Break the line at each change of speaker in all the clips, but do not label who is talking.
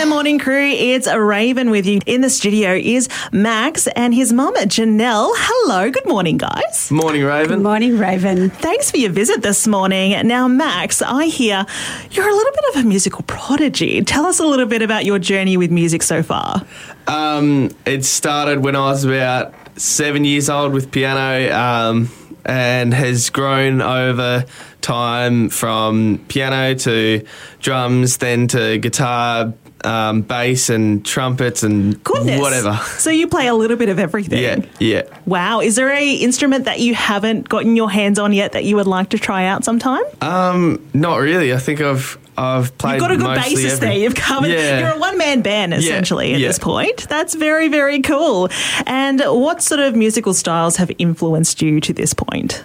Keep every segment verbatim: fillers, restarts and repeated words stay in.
a.m. morning crew. It's a Raven with you. In the studio is Max and his mum, Janelle. Hello. Good morning, guys.
Morning, Raven.
Good morning, Raven.
Thanks for your visit this morning. Now, Max, I hear you're a little bit of a musical prodigy. Tell us a little bit about your journey with music so far.
Um, it started when I was about seven years old with piano, um, and has grown over time from piano to drums, then to guitar, um, bass and trumpets and
Goodness.
whatever.
So you play a little bit of everything.
Yeah, yeah.
Wow. Is there a instrument that you haven't gotten your hands on yet that you would like to try out sometime?
Um, not really. I think I've I've played.
You've got a good
mostly
basis
every-
there. You've covered.
Yeah.
You're a one-man band essentially
Yeah,
at
yeah.
this point. That's very, very cool. And what sort of musical styles have influenced you to this point?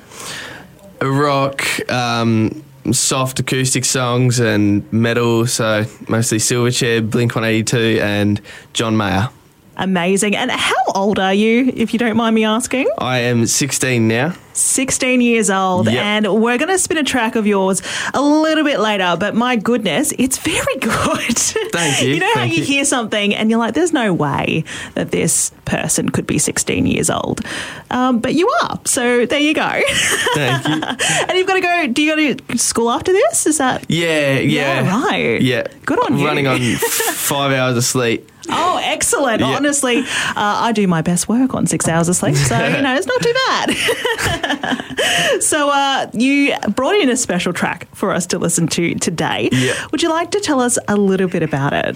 Rock, um, soft acoustic songs and metal, so mostly Silverchair, Blink one eighty-two and John Mayer.
Amazing. And how old are you, if you don't mind me asking?
I am sixteen now.
sixteen years old.
Yep.
And we're going to spin a track of yours a little bit later, but my goodness, it's very good.
Thank you.
You know how
Thank
you
you.
hear something and you're like, there's no way that this person could be sixteen years old. Um, but you are. So there you go.
Thank you.
And you've got to go, do you go to school after this? Is that?
Yeah, yeah.
Yeah, right.
Yeah.
Good on you.
Running on five hours of sleep.
Oh, excellent.
Yeah.
Honestly, uh, I do my best work on six hours of sleep, so, you know, it's not too bad. So uh, you brought in a special track for us to listen to today.
Yeah.
Would you like to tell us a little bit about it?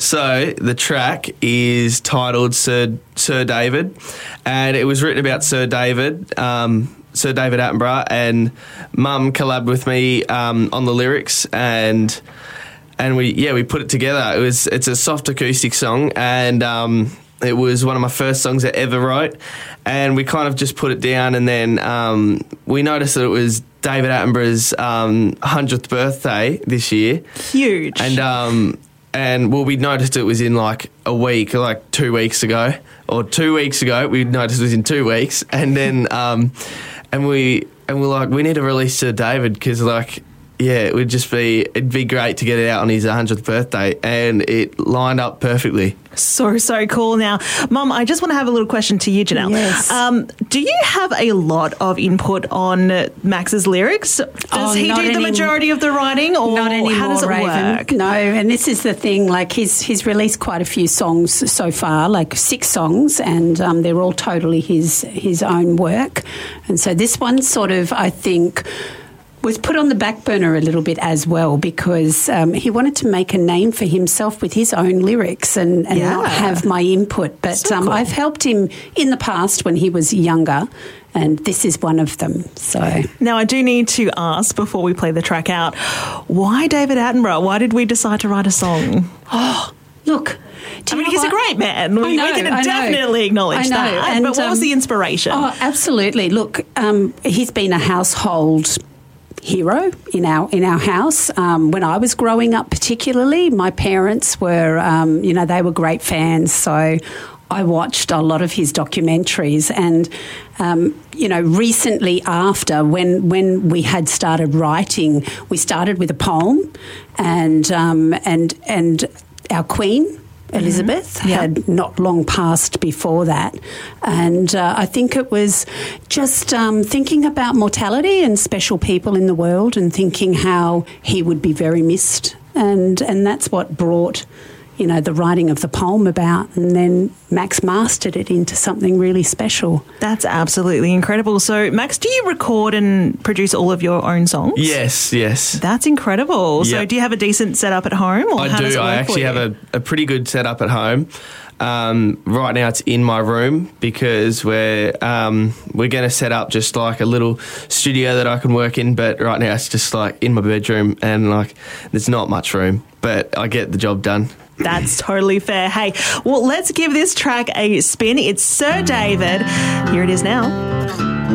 So the track is titled Sir Sir David, and it was written about Sir David, um, Sir David Attenborough, and Mum collabed with me um, on the lyrics, and and we yeah we put it together. It was it's a soft acoustic song, and um, it was one of my first songs I ever wrote, and we kind of just put it down, and then um, we noticed that it was David Attenborough's um, hundredth birthday this year.
Huge.
And um and well, we noticed it was in like a week, like two weeks ago, or two weeks ago. We noticed it was in two weeks, and then um and we and we're like, we need to release to David because like. Yeah, it would just be, it'd be great to get it out on his hundredth birthday, and it lined up perfectly.
So, so cool. Now, Mum, I just want to have a little question to you, Janelle.
Yes.
Um, do you have a lot of input on Max's lyrics? Does
Oh,
he
not
do the
any-
majority of the writing, or
Not anymore,
how does it
Raven.
work?
No, and this is the thing. Like he's he's released quite a few songs so far, like six songs, and um, they're all totally his his own work. And so this one sort of, I think, was put on the back burner a little bit as well because um, he wanted to make a name for himself with his own lyrics and, and
Yeah.
not have my input. But
So
um,
cool.
I've helped him in the past when he was younger, and this is one of them. So.
Now, I do need to ask before we play the track out, why David Attenborough? Why did we decide to write a song?
Look,
I
do you
mean,
know
he's a
what?
great man. We,
I know,
we can
I know.
definitely acknowledge
I know.
that.
And,
but what was
um,
the inspiration?
Oh, absolutely. Look, um, he's been a household hero in our in our house. Um, when I was growing up, particularly, my parents were, um, you know, they were great fans. So I watched a lot of his documentaries, and um, you know, recently after when when we had started writing, we started with a poem, and um, and and our Queen. Elizabeth
Mm-hmm. Yeah.
had not long passed before that. And uh, I think it was just um, thinking about mortality and special people in the world and thinking how he would be very missed. And, and that's what brought, you know, the writing of the poem about. And then Max mastered it into something really special.
That's absolutely incredible. So, Max, do you record and produce all of your own songs?
Yes, yes.
That's incredible. So
Yep.
do you have a decent setup at home? Or
I
how does
do.
it work
I
for
actually
you?
have a, a pretty good setup at home. Um, right now, it's in my room because we're um, we're going to set up just like a little studio that I can work in. But right now, it's just like in my bedroom, and like there's not much room, but I get the job done.
That's totally fair. Hey, well, let's give this track a spin. It's Sir David. Here it is now.